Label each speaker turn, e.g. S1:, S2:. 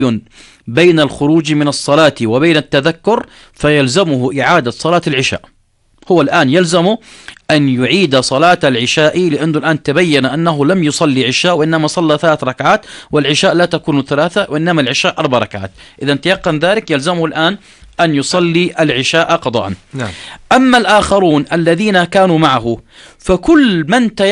S1: بين الخروج من الصلاة وبين التذكر فيلزمه إعادة صلاة العشاء. هو الآن يلزمه أن يعيد صلاة العشاء، لأنه الآن تبين أنه لم يصلي عشاء وإنما صلى 3 ركعات، والعشاء لا تكون 3 وإنما العشاء 4 ركعات. إذا تيقن ذلك يلزمه الآن أن يصلي العشاء قضاء.
S2: نعم.
S1: أما الآخرون الذين كانوا معه فكل من